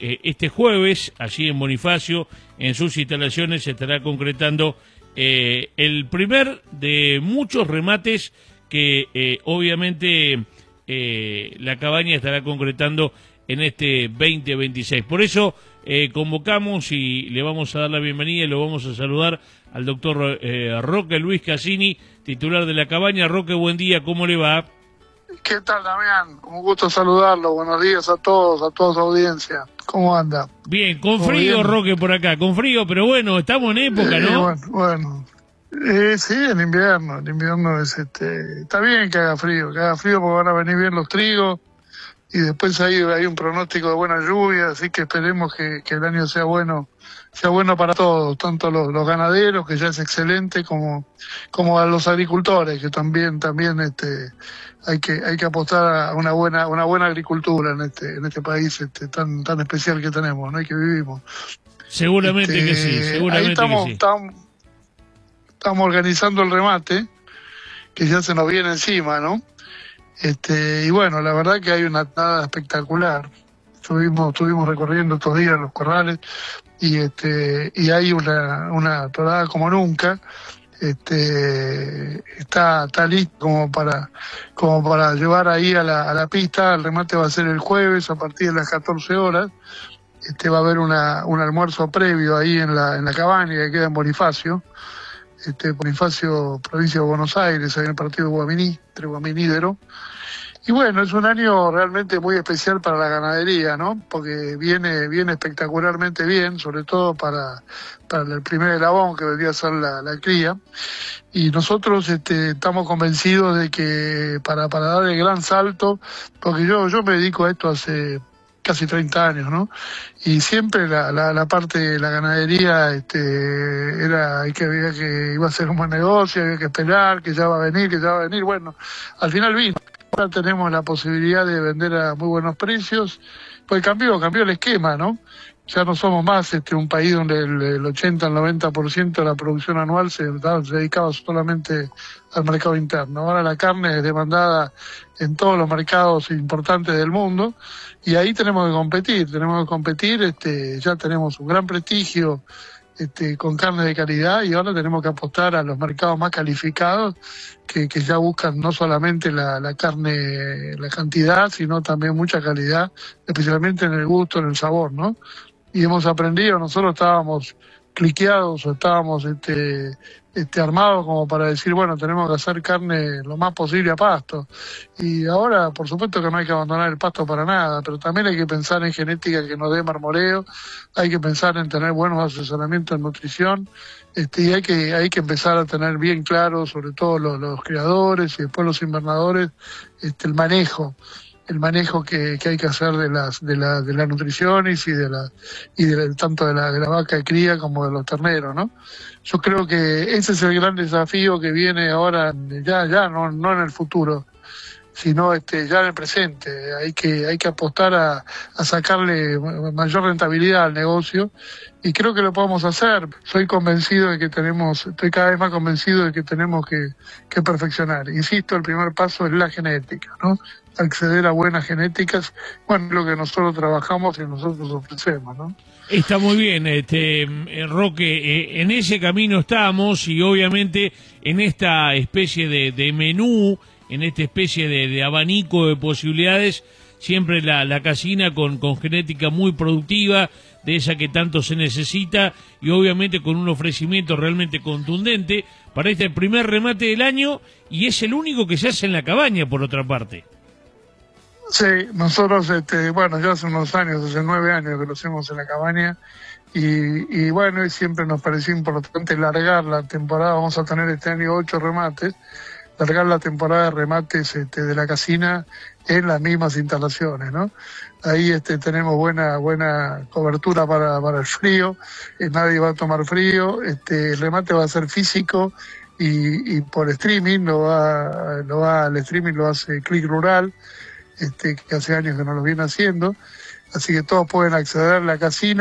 este jueves, allí en Bonifacio, en sus instalaciones, se estará concretando el primer de muchos remates que obviamente la cabaña estará concretando en este 2026. Por eso convocamos y le vamos a dar la bienvenida y lo vamos a saludar al doctor Roque Luis Cassini, titular de la cabaña. Roque, buen día, ¿cómo le va? ¿Qué tal, Damián? Un gusto saludarlo. Buenos días a todos, a toda su audiencia. ¿Cómo anda? Bien, con frío, bien? Roque, por acá, con frío, pero bueno, estamos en época, ¿no? Bueno. Sí, en invierno. El invierno es está bien que haga frío porque van a venir bien los trigos y después hay un pronóstico de buena lluvia, así que esperemos que el año sea bueno para todos, tanto los ganaderos, que ya es excelente, como a los agricultores, que también hay que apostar a una buena agricultura en este país tan especial que tenemos, ¿no? Y que vivimos. Seguramente que sí, seguramente ahí que sí. Estamos organizando el remate, que ya se nos viene encima, ¿no? Y bueno, la verdad que hay una nada espectacular. Estuvimos recorriendo estos días los corrales y hay una torada como nunca. Está listo como para llevar ahí a la pista. El remate va a ser el jueves a partir de las 14 horas. Va a haber un almuerzo previo ahí en la cabaña que queda en Bonifacio. Bonifacio, provincia de Buenos Aires, ahí en el partido de Guaminí, entre Guaminí y Deró. Y bueno, es un año realmente muy especial para la ganadería, ¿no? Porque viene espectacularmente bien, sobre todo para el primer eslabón, que vendría a ser la cría. Y nosotros estamos convencidos de que para dar el gran salto, porque yo me dedico a esto hace casi 30 años, ¿no? Y siempre la parte de la ganadería había que iba a ser un buen negocio, había que esperar, que ya va a venir. Bueno, al final vino. Ahora tenemos la posibilidad de vender a muy buenos precios, pues cambió el esquema, ¿no? Ya no somos más un país donde el 80 al 90% de la producción anual se dedicaba solamente al mercado interno. Ahora la carne es demandada en todos los mercados importantes del mundo y ahí tenemos que competir, ya tenemos un gran prestigio con carne de calidad y ahora tenemos que apostar a los mercados más calificados que ya buscan no solamente la carne, la cantidad, sino también mucha calidad, especialmente en el gusto, en el sabor, ¿no? Y hemos aprendido, nosotros estábamos cliqueados o estábamos armados como para decir, bueno, tenemos que hacer carne lo más posible a pasto. Y ahora, por supuesto que no hay que abandonar el pasto para nada, pero también hay que pensar en genética que nos dé marmoreo, hay que pensar en tener buenos asesoramientos en nutrición, y hay que empezar a tener bien claro, sobre todo los criadores y después los invernadores, el manejo que hay que hacer de las nutriciones tanto de la vaca de cría como de los terneros, ¿no? Yo creo que ese es el gran desafío que viene ahora, no en el futuro, sino ya en el presente. Hay que apostar a sacarle mayor rentabilidad al negocio y creo que lo podemos hacer. Estoy cada vez más convencido de que tenemos que perfeccionar. Insisto, el primer paso es la genética, ¿no? Acceder a buenas genéticas, bueno, lo que nosotros trabajamos y nosotros ofrecemos, ¿no? Está muy bien, Roque, en ese camino estamos y obviamente en esta especie de menú, en esta especie de abanico de posibilidades, siempre la casina con genética muy productiva, de esa que tanto se necesita y obviamente con un ofrecimiento realmente contundente para este primer remate del año y es el único que se hace en la cabaña, por otra parte. Sí, nosotros, ya hace unos años, hace 9 años que lo hacemos en la cabaña y bueno, y siempre nos pareció importante largar la temporada. Vamos a tener este año 8 remates, largar la temporada de remates de la casina en las mismas instalaciones, ¿no? Ahí tenemos buena cobertura para el frío, nadie va a tomar frío, el remate va a ser físico y por streaming, el streaming lo hace Click Rural, que hace años que no lo viene haciendo, así que todos pueden acceder a la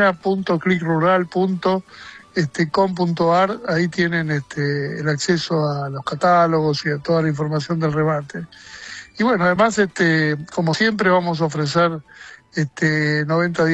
casina.clickrural.com.ar, ahí tienen el acceso a los catálogos y a toda la información del remate. Y bueno, además, como siempre, vamos a ofrecer 90 días